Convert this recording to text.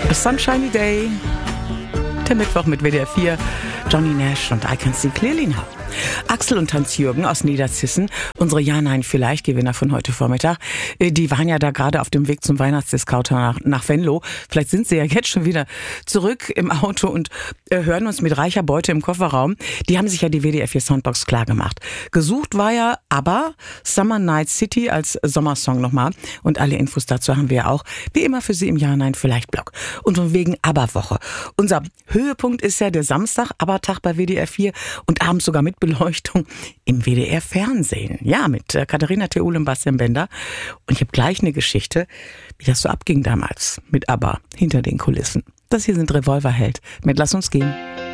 A Sunshiny Day. Der Mittwoch mit WDR 4, Johnny Nash und I Can See Clearly Now. Axel und Hans-Jürgen aus Niederzissen, unsere Ja-Nein-Vielleicht-Gewinner von heute Vormittag, die waren ja da gerade auf dem Weg zum Weihnachtsdiscounter nach Venlo. Vielleicht sind sie ja jetzt schon wieder zurück im Auto und hören uns mit reicher Beute im Kofferraum. Die haben sich ja die WDR 4 Soundbox klar gemacht. Gesucht war ja ABBA, Summer Night City als Sommersong nochmal. Und alle Infos dazu haben wir auch, wie immer, für Sie im Ja-Nein-Vielleicht-Blog. Und von wegen ABBA-Woche. Unser Höhepunkt ist ja der Samstag, ABBA-Tag bei WDR 4 und abends sogar mit Beleuchtung im WDR-Fernsehen. Ja, mit Katharina Theol und Bastian Bender. Und ich habe gleich eine Geschichte, wie das so abging damals mit ABBA hinter den Kulissen. Das hier sind Revolverheld mit Lass uns gehen.